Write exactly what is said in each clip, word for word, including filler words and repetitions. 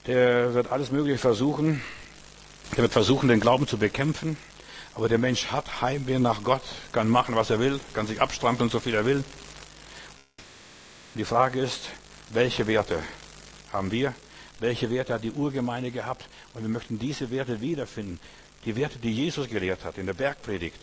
der wird alles Mögliche versuchen. Der wird versuchen, den Glauben zu bekämpfen. Aber der Mensch hat Heimweh nach Gott, kann machen, was er will, kann sich abstrampeln, so viel er will. Die Frage ist, welche Werte haben wir? Welche Werte hat die Urgemeinde gehabt? Und wir möchten diese Werte wiederfinden. Die Werte, die Jesus gelehrt hat in der Bergpredigt.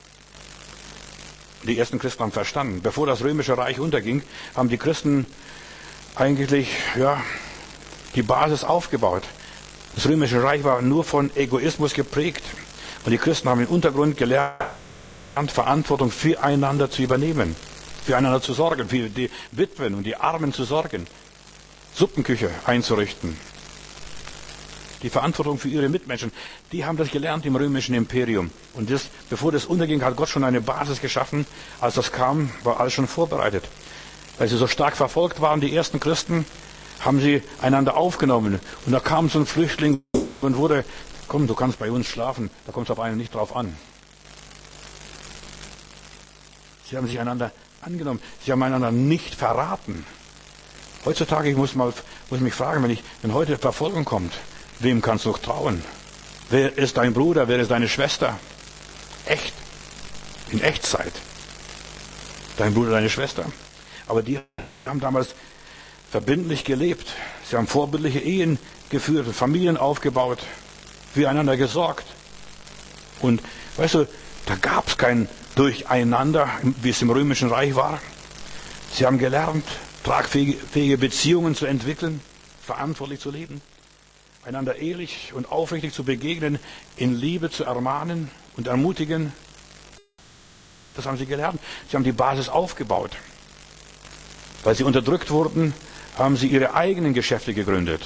Die ersten Christen haben verstanden. Bevor das römische Reich unterging, haben die Christen eigentlich ja, die Basis aufgebaut. Das römische Reich war nur von Egoismus geprägt. Und die Christen haben im Untergrund gelernt, Verantwortung füreinander zu übernehmen. Füreinander zu sorgen, für die Witwen und die Armen zu sorgen. Suppenküche einzurichten. Die Verantwortung für ihre Mitmenschen, die haben das gelernt im römischen Imperium. Und das, bevor das unterging, hat Gott schon eine Basis geschaffen. Als das kam, war alles schon vorbereitet. Weil sie so stark verfolgt waren, die ersten Christen, haben sie einander aufgenommen. Und da kam so ein Flüchtling und wurde, komm, du kannst bei uns schlafen, da kommt es auf einen nicht drauf an. Sie haben sich einander angenommen, sie haben einander nicht verraten. Heutzutage, ich muss, mal, muss mich fragen, wenn, ich, wenn heute Verfolgung kommt, wem kannst du trauen? Wer ist dein Bruder, wer ist deine Schwester? Echt. In Echtzeit. Dein Bruder, deine Schwester. Aber die haben damals verbindlich gelebt. Sie haben vorbildliche Ehen geführt, Familien aufgebaut, füreinander gesorgt. Und weißt du, da gab es kein Durcheinander, wie es im Römischen Reich war. Sie haben gelernt, tragfähige Beziehungen zu entwickeln, verantwortlich zu leben, einander ehrlich und aufrichtig zu begegnen, in Liebe zu ermahnen und ermutigen. Das haben sie gelernt. Sie haben die Basis aufgebaut. Weil sie unterdrückt wurden, haben sie ihre eigenen Geschäfte gegründet.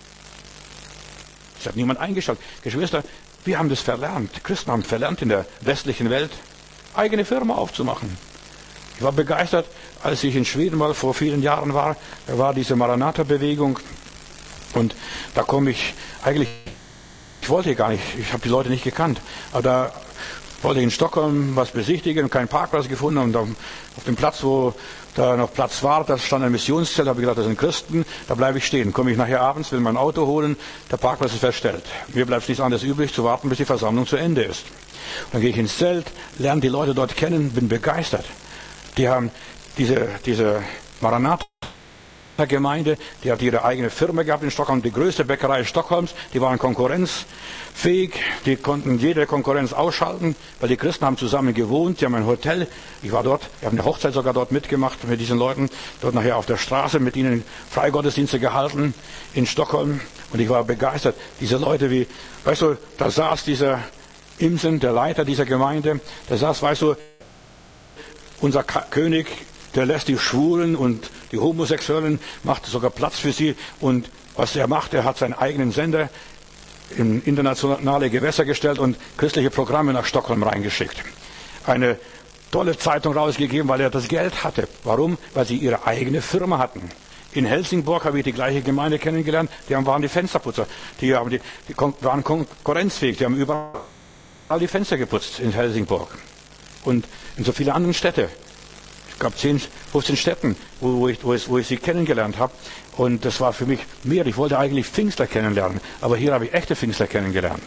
Es hat niemand eingestellt. Geschwister, wir haben das verlernt. Die Christen haben verlernt, in der westlichen Welt eigene Firma aufzumachen. Ich war begeistert, als ich in Schweden mal vor vielen Jahren war. Da war diese Maranatha-Bewegung. Und da komme ich eigentlich, ich wollte gar nicht, ich habe die Leute nicht gekannt. Aber da wollte ich in Stockholm was besichtigen und keinen Parkplatz gefunden. Und auf dem Platz, wo da noch Platz war, da stand ein Missionszelt. Da habe ich gedacht, das sind Christen, da bleibe ich stehen. Komme ich nachher abends, will mein Auto holen, der Parkplatz ist verstellt. Mir bleibt nichts anderes übrig, zu warten, bis die Versammlung zu Ende ist. Und dann gehe ich ins Zelt, lerne die Leute dort kennen, bin begeistert. Die haben diese, diese Maranatha-Gemeinde, die hat ihre eigene Firma gehabt in Stockholm, die größte Bäckerei Stockholms, die waren konkurrenzfähig, die konnten jede Konkurrenz ausschalten, weil die Christen haben zusammen gewohnt, die haben ein Hotel, ich war dort, ich habe eine Hochzeit sogar dort mitgemacht mit diesen Leuten, dort nachher auf der Straße mit ihnen Freigottesdienste gehalten in Stockholm und ich war begeistert. Diese Leute wie, weißt du, da saß dieser Imsen, der Leiter dieser Gemeinde, der saß, weißt du, unser König, der lässt die Schwulen und die Homosexuellen, macht sogar Platz für sie. Und was er macht, er hat seinen eigenen Sender in internationale Gewässer gestellt und christliche Programme nach Stockholm reingeschickt. Eine tolle Zeitung rausgegeben, weil er das Geld hatte. Warum? Weil sie ihre eigene Firma hatten. In Helsingborg habe ich die gleiche Gemeinde kennengelernt. Die waren die Fensterputzer. Die, haben die, die waren konkurrenzfähig. Die haben überall die Fenster geputzt in Helsingborg. Und in so viele anderen Städte. Es gab zehn, fünfzehn Städten, wo, wo, ich, wo, ich, wo ich sie kennengelernt habe. Und das war für mich mehr. Ich wollte eigentlich Pfingstler kennenlernen. Aber hier habe ich echte Pfingstler kennengelernt.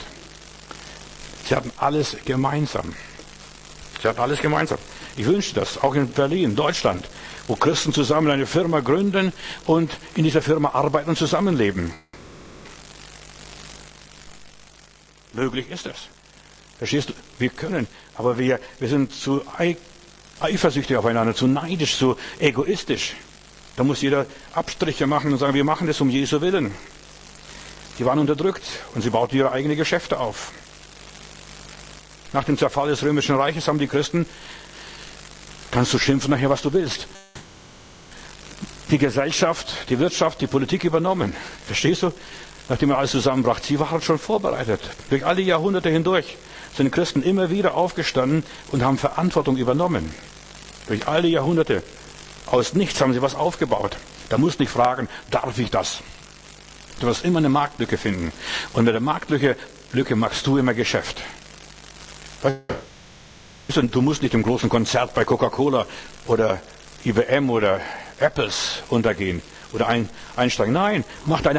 Sie hatten alles gemeinsam. Sie hatten alles gemeinsam. Ich wünsche das, auch in Berlin, Deutschland, wo Christen zusammen eine Firma gründen und in dieser Firma arbeiten und zusammenleben. Möglich ist es. Verstehst du? Wir können, aber wir, wir sind zu eifersüchtig aufeinander, zu neidisch, zu egoistisch. Da muss jeder Abstriche machen und sagen, wir machen das um Jesu Willen. Die waren unterdrückt und sie bauten ihre eigenen Geschäfte auf. Nach dem Zerfall des Römischen Reiches haben die Christen, kannst du schimpfen nachher, was du willst, die Gesellschaft, die Wirtschaft, die Politik übernommen. Verstehst du? Nachdem er alles zusammenbracht, sie waren schon vorbereitet. Durch alle Jahrhunderte hindurch sind Christen immer wieder aufgestanden und haben Verantwortung übernommen. Durch alle Jahrhunderte. Aus nichts haben sie was aufgebaut. Da musst du nicht fragen, darf ich das? Du wirst immer eine Marktlücke finden. Und mit der Marktlücke Lücke machst du immer Geschäft. Du musst nicht im großen Konzert bei Coca-Cola oder I B M oder Apples untergehen oder ein, einsteigen. Nein, mach deine